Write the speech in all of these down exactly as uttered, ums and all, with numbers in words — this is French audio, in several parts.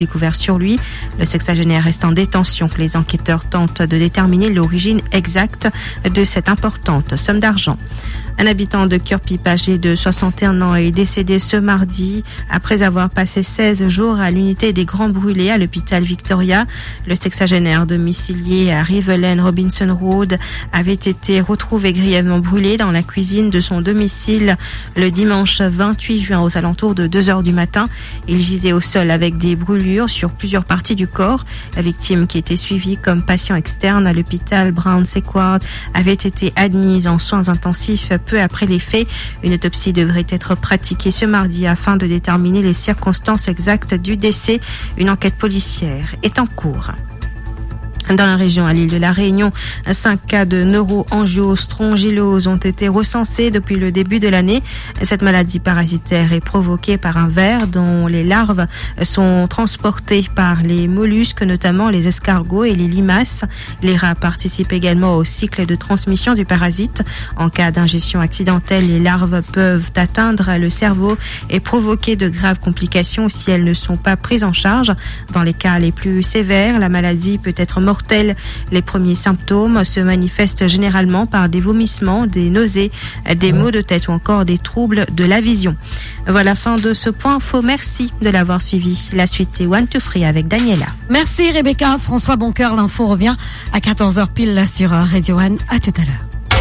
découvert sur lui. Le sexagénaire reste en détention. Les enquêteurs tentent de déterminer l'origine exacte de cette importante somme d'argent. Un habitant de Cure-Pipe âgé de soixante et un ans est décédé ce mardi après avoir passé seize jours à l'unité des Grands Brûlés à l'hôpital Victoria. Le sexagénaire domicilié à Riverland Robinson Road avait été retrouvé grièvement brûlé dans la cuisine de son domicile le dimanche vingt-huit juin aux alentours de deux heures du matin. Il gisait au sol avec des brûlures sur plusieurs parties du corps. La victime, qui était suivie comme patient externe à l'hôpital Brown-Sequard, avait été admise en soins intensifs peu après les faits. Une autopsie devrait être pratiquée ce mardi afin de déterminer les circonstances exactes du décès. Une enquête policière est en cours. Dans la région, à l'île de la Réunion, cinq cas de neuroangiostrongyllose ont été recensés depuis le début de l'année. Cette maladie parasitaire est provoquée par un ver dont les larves sont transportées par les mollusques, notamment les escargots et les limaces. Les rats participent également au cycle de transmission du parasite. En cas d'ingestion accidentelle, les larves peuvent atteindre le cerveau et provoquer de graves complications si elles ne sont pas prises en charge. Dans les cas les plus sévères, la maladie peut être mortelle. Les premiers symptômes se manifestent généralement par des vomissements, des nausées, des maux de tête ou encore des troubles de la vision. Voilà, fin de ce point info. Merci de l'avoir suivi. La suite, c'est One to Free avec Daniela. Merci Rebecca. François Boncoeur, l'info revient à quatorze heures pile là sur Radio One. À tout à l'heure.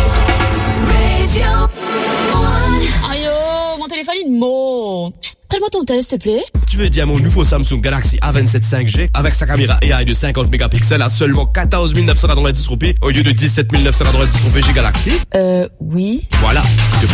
Aïe, oh, mon téléphone est mort. Prends-moi ton tel, s'il te plaît. Tu veux dire mon nouveau Samsung Galaxy A vingt-sept cinq G avec sa caméra A I de cinquante mégapixels à seulement quatorze mille neuf cent quatre-vingt-dix roupies au lieu de dix-sept mille neuf cent quatre-vingt-dix roupies chez Galaxy? Euh, oui. Voilà.